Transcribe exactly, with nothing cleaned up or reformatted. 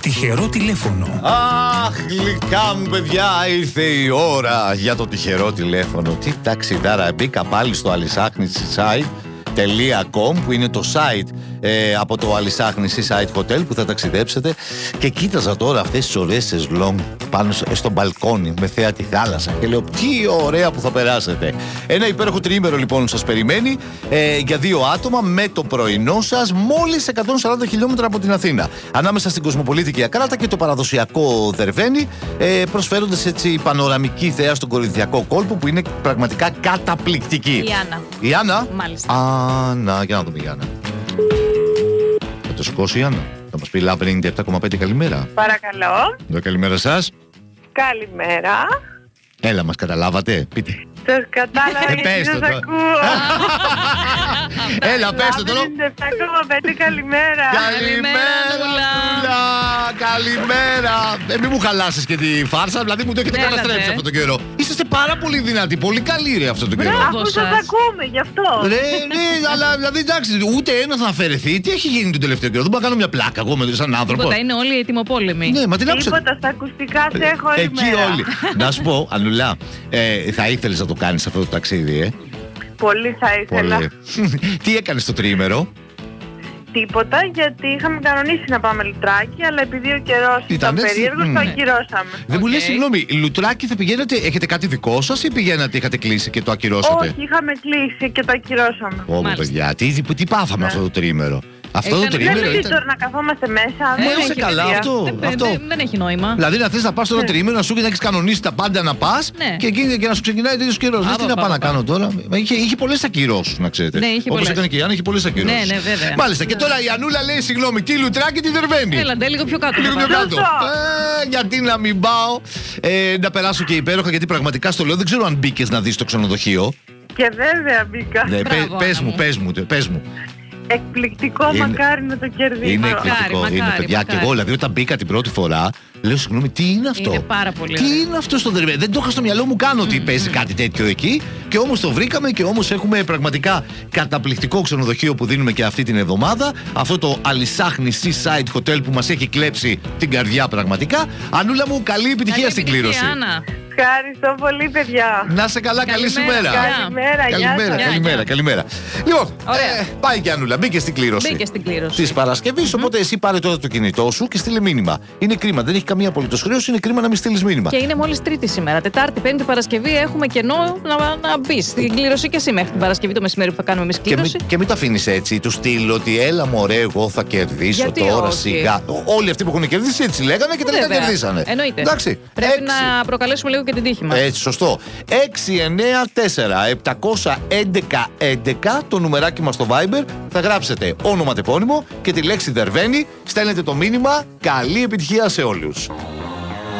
τυχερό τηλέφωνο. Αχ, γλυκά μου παιδιά, ήρθε η ώρα για το τυχερό τηλέφωνο. Τι ταξιδάρα, μπήκα πάλι στο Alisagni Seaside τελεία com που είναι το site ε, από το Alisagni Seaside Hotel που θα ταξιδέψετε, και κοίταζα τώρα αυτές τις ωραίες σεζλόνγκ πάνω στο μπαλκόνι με θέα τη θάλασσα και λέω τι ωραία που θα περάσετε. Ένα υπέροχο τριήμερο λοιπόν σας περιμένει ε, για δύο άτομα με το πρωινό σας μόλις εκατόν σαράντα χιλιόμετρα από την Αθήνα, ανάμεσα στην Κοσμοπολίτη και Ακράτα και το παραδοσιακό Δερβαίνη, ε, προσφέροντας έτσι πανοραμική θέα στον Κορινθιακό κόλπο που είναι πραγματικά καταπληκτική. Η Άννα. Η Άννα. Μάλιστα. Άννα, για να δούμε η Άννα. Θα το σηκώσει η Άννα. Θα μας πει Love ενενήντα επτά κόμμα πέντε, καλημέρα. Παρακαλώ. Ναι, καλημέρα σας. Καλημέρα. Έλα, μας καταλάβατε, πείτε. Σας κατάλαβα Ε, γιατί πες το σας τώρα. ακούω. Έλα, πες το τώρα. ενενήντα επτά κόμμα πέντε, καλημέρα. Καλημέρα, Νούλα. Νούλα. Καλημέρα. Ε, μην μου χαλάσεις και τη φάρσα, δηλαδή μου το έχετε Έλατε. καταστρέψει αυτόν τον καιρό. Είσαστε πάρα πολύ δυνατοί, πολύ καλοί ρε αυτόν τον καιρό. Μπράβο. Αφού σας σας. ακούμε, γι' αυτό. Ρε, ναι, αλλά δηλαδή εντάξει, ούτε ένας να αφαιρεθεί. Τι έχει γίνει τον τελευταίο καιρό, δεν μπορώ να κάνω μια πλάκα εγώ με σαν άνθρωπο. Τίποτα, είναι όλοι ετοιμοπόλεμοι. Ναι, μα την άκουσα. Τίποτα, στα ακουστικά σε έχω όλη Εκεί μέρα. όλοι. Να σου πω, Ανουλά, ε, θα ήθελες να το κάνεις αυτό το ταξίδι, ε. Πολύ θα ήθελα. Πολύ. Τι έκανες το τριήμερο? Τίποτα, γιατί είχαμε κανονίσει να πάμε Λουτράκι, αλλά επειδή ο καιρός Ήταν ήταν έτσι, περίεργος, μ. το ακυρώσαμε. Δεν μου Οκ. λες, συγγνώμη, Λουτράκι θα πηγαίνετε, έχετε κάτι δικό σας ή πηγαίνατε, είχατε κλείσει και το ακυρώσατε? Όχι, είχαμε κλείσει και το ακυρώσαμε. Ω, Μάλιστα. παιδιά, τι, τι πάθαμε Ναι. αυτό το τριήμερο. Αυτό το Έκανε- Δεν τριήμερο είναι ήταν. τώρα να καθόμαστε μέσα. Ε, δεν είσαι έχει καλά, παιδιά. αυτό. Δεν, δεν- δεν έχει νόημα. Δηλαδή να θες να πας στο ένα Ναι. τριήμερο, να σου και να έχεις κανονίσει τα πάντα να πας Ναι. και, εκεί, και να σου ξεκινάει τέτοιος καιρός. Λες Άπα, τι να άπα, πάω να άπα. κάνω τώρα. Μα Είχε, είχε πολλές ακυρώσεις, να ξέρετε. Ναι, είχε Όπως πολλές. έκανε και η Άννα, είχε πολλές ακυρώσεις. Ναι, ναι, βέβαια. Μάλιστα. Και τώρα η Ανούλα λέει, συγγνώμη, τι Λουτράκι, τι Δερβαίνη. Έλα, ντε, λίγο πιο κάτω. Λίγο θα πιο πάμε. κάτω. Σωστό. Ε, γιατί να μην πάω. Ε, να περάσω και υπέροχα, γιατί πραγματικά στο λέω, δεν ξέρω αν μπήκες να δεις το ξενοδοχείο. Και βέβαια μπήκα. Ναι, πε- Μπράβο, πες Άννα μου, μου. πες μου, πες μου. Εκπληκτικό, Είναι- μακάρι να το κερδίσω. Είναι Μακάρι, εκπληκτικό. μακάρι, Είναι παιδιά. μακάρι. Και εγώ, δηλαδή, όταν μπήκα την πρώτη φορά, λέω συγγνώμη, τι είναι αυτό. Είναι πάρα πολύ Τι ωραίο. είναι αυτό στο Δερβαίνη. Δεν το είχα στο μυαλό μου καν ότι παίζει κάτι τέτοιο εκεί. Και όμως το βρήκαμε και όμως έχουμε πραγματικά καταπληκτικό ξενοδοχείο που δίνουμε και αυτή την εβδομάδα. Αυτό το Alisagni Seaside Hotel που μας έχει κλέψει την καρδιά πραγματικά. Ανούλα μου, καλή επιτυχία Καλή στην επιτυχία, κλήρωση. Άννα. Ευχαριστώ πολύ, παιδιά. Να είσαι καλά, καλή σου Καλημέρα. μέρα. Καλημέρα, γεια Καλημέρα, σας. καλημέρα, Γεια. καλημέρα. Λοιπόν, Ωραία. ε, πάει και Ανούλα, μπήκε στην κλήρωση. Μπήκε στην κλήρωση. Τη Παρασκευή, οπότε εσύ πάρε τώρα το κινητό σου και στείλε μήνυμα. Είναι κρίμα, δεν έχει καμία απολύτως χρέωση, είναι κρίμα να μην στείλει μήνυμα. Και είναι μόλις Τρίτη σήμερα. Τετάρτη, Πέμπτη, Παρασκευή έχουμε κενό να, να μπει στην κλήρωση και εσύ μέχρι την Παρασκευή το μεσημέρι που θα κάνουμε εμεί Και μην, κλήρωση. και μην τα αφήνει έτσι, του στείλω ότι έλα μωρέ, εγώ θα κερδίσω Γιατί τώρα όχι? σιγά. Όλοι αυτοί που έχουν κερδίσει έτσι λέγανε και τελικά Βέβαια. κερδίσανε. Εννοείται. Εντάξει. Πρέπει Έξι. να προκαλέσουμε λίγο και την τύχη μας. Έτσι, σωστό. έξι εννέα τέσσερα επτακόσια έντεκα έντεκα το νουμεράκι μας στο Viber. Θα γράψετε όνομα τεπώνυμο και τη λέξη Δερβαίνη. Στέλνετε το μήνυμα. Καλή επιτυχία σε όλους.